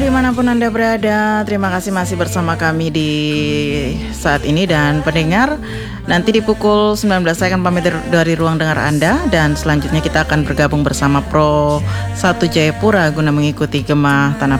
dimanapun Anda berada, terima kasih masih bersama kami di saat ini. Dan pendengar, nanti di pukul 19 saya akan pamit dari ruang dengar Anda. Dan selanjutnya kita akan bergabung bersama Pro 1 Jayapura guna mengikuti Gemah Tanah